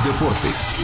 Deportes.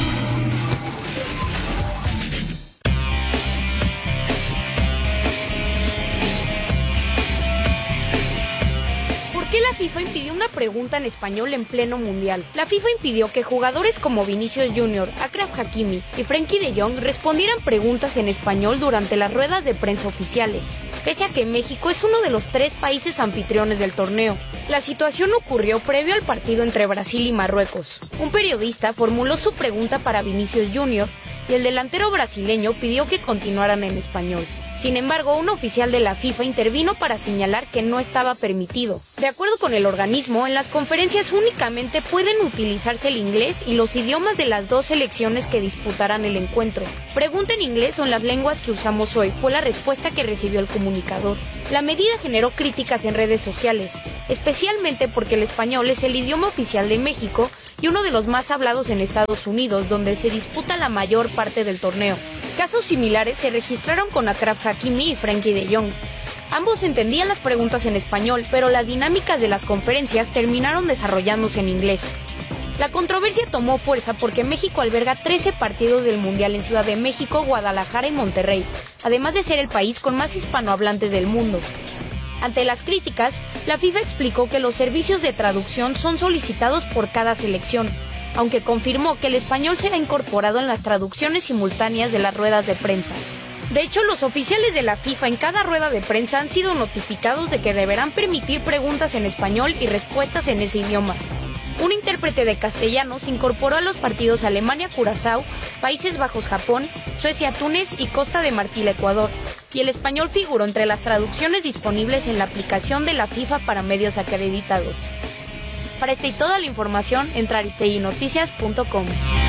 ¿Por qué la FIFA impidió una pregunta en español en pleno mundial? La FIFA impidió que jugadores como Vinicius Jr., Achraf Hakimi y Frenkie de Jong respondieran preguntas en español durante las ruedas de prensa oficiales, pese a que México es uno de los 3 países anfitriones del torneo. La situación ocurrió previo al partido entre Brasil y Marruecos. Un periodista formuló su pregunta para Vinicius Jr. y el delantero brasileño pidió que continuaran en español. Sin embargo, un oficial de la FIFA intervino para señalar que no estaba permitido. De acuerdo con el organismo, en las conferencias únicamente pueden utilizarse el inglés y los idiomas de las 2 selecciones que disputarán el encuentro. Pregunta en inglés o en las lenguas que usamos hoy, fue la respuesta que recibió el comunicador. La medida generó críticas en redes sociales, especialmente porque el español es el idioma oficial de México y uno de los más hablados en Estados Unidos, donde se disputa la mayor parte del torneo. Casos similares se registraron con Achraf Hakimi y Frenkie de Jong. Ambos entendían las preguntas en español, pero las dinámicas de las conferencias terminaron desarrollándose en inglés. La controversia tomó fuerza porque México alberga 13 partidos del Mundial en Ciudad de México, Guadalajara y Monterrey, además de ser el país con más hispanohablantes del mundo. Ante las críticas, la FIFA explicó que los servicios de traducción son solicitados por cada selección, aunque confirmó que el español será incorporado en las traducciones simultáneas de las ruedas de prensa. De hecho, los oficiales de la FIFA en cada rueda de prensa han sido notificados de que deberán permitir preguntas en español y respuestas en ese idioma. Un intérprete de castellano se incorporó a los partidos Alemania-Curazao, Países Bajos-Japón, Suecia-Túnez y Costa de Marfil-Ecuador, y el español figuró entre las traducciones disponibles en la aplicación de la FIFA para medios acreditados. Para esta y toda la información, entra a aristeguinoticias.com.